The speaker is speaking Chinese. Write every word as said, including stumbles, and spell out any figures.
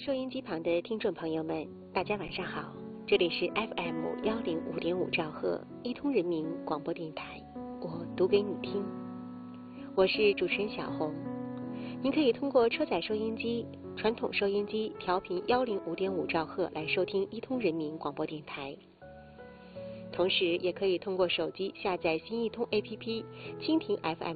收音机旁的听众朋友们，大家晚上好，这里是 F M 幺零五点五兆赫一通人民广播电台，我读给你听，我是主持人小红。您可以通过车载收音机、传统收音机调频幺零五点五兆赫来收听一通人民广播电台，同时也可以通过手机下载新一通 A P P 蜻蜓 F M